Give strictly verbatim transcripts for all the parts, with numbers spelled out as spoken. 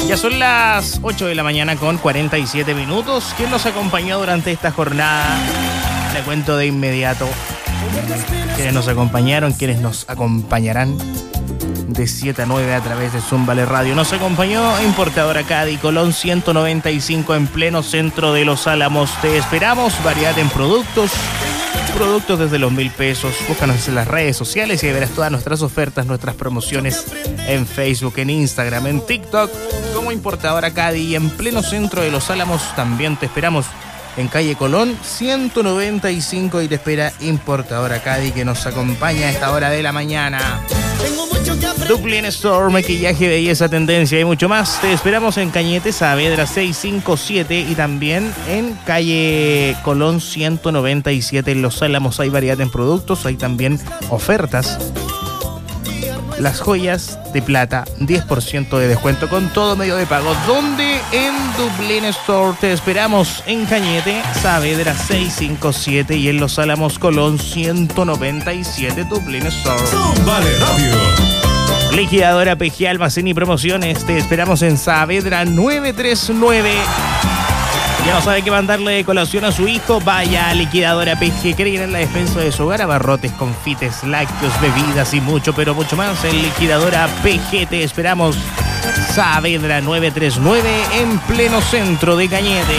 Ya son las ocho de la mañana con cuarenta y siete minutos. ¿Quién nos acompañó durante esta jornada? Le cuento de inmediato. Quienes nos acompañaron, quienes nos acompañarán de siete a nueve a través de Zoom Vale Radio. Nos acompañó Importadora Cadi, Colón ciento noventa y cinco en pleno centro de Los Álamos. Te esperamos, variedad en productos, productos desde los mil pesos. Búscanos en las redes sociales y ahí verás todas nuestras ofertas, nuestras promociones en Facebook, en Instagram, en TikTok, como Importadora Cadi. Y en pleno centro de Los Álamos también te esperamos en calle Colón ciento noventa y cinco y te espera Importadora Cadi, que nos acompaña a esta hora de la mañana. Dublin Store, maquillaje, belleza, tendencia y mucho más. Te esperamos en Cañete Saavedra seiscientos cincuenta y siete y también en calle Colón ciento noventa y siete en Los Álamos. Hay variedad en productos, hay también ofertas. Las joyas de plata, diez por ciento de descuento con todo medio de pago. ¿Dónde? En Dublin Store. Te esperamos en Cañete Saavedra seiscientos cincuenta y siete y en Los Álamos Colón ciento noventa y siete. Dublin Store. Vale Radio. Liquidadora P G, almacén y promociones. Te esperamos en Saavedra novecientos treinta y nueve. Ya no sabe qué mandarle de colación a su hijo. Vaya a Liquidadora P G. Quiere llenar la despensa de su hogar, abarrotes, confites, lácteos, bebidas y mucho, pero mucho más. En Liquidadora P G te esperamos. Saavedra novecientos treinta y nueve en pleno centro de Cañete.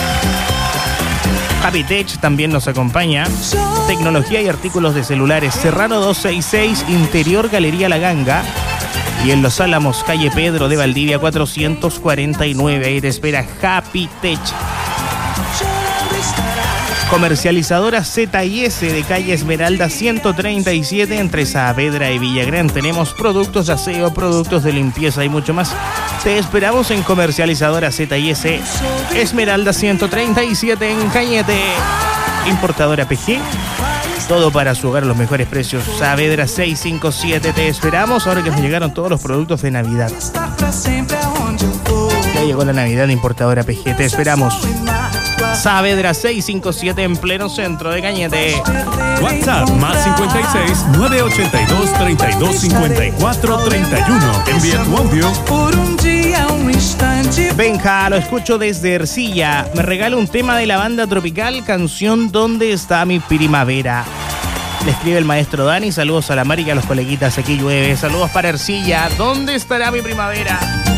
Habitech también nos acompaña. Tecnología y artículos de celulares. Serrano doscientos sesenta y seis, Interior Galería La Ganga. Y en Los Álamos, calle Pedro de Valdivia cuatrocientos cuarenta y nueve. Ahí te espera Habitech. Comercializadora Z y S de calle Esmeralda ciento treinta y siete entre Saavedra y Villagrán. Tenemos productos de aseo, productos de limpieza y mucho más. Te esperamos en Comercializadora Z y S Esmeralda ciento treinta y siete en Cañete. Importadora P G. Todo para su hogar a los mejores precios. Saavedra seiscientos cincuenta y siete. Te esperamos ahora que nos llegaron todos los productos de Navidad. Ya llegó la Navidad de Importadora P G. Te esperamos. Saavedra seiscientos cincuenta y siete en pleno centro de Cañete. WhatsApp más cincuenta y seis, novecientos ochenta y dos, treinta y dos, cincuenta y cuatro, treinta y uno. Envía tu audio. Benja, lo escucho desde Ercilla. Me regala un tema de la banda tropical, canción ¿Dónde está mi primavera? Le escribe el maestro Dani. Saludos a la Mari y a los coleguitas. Aquí llueve. Saludos para Ercilla. ¿Dónde estará mi primavera?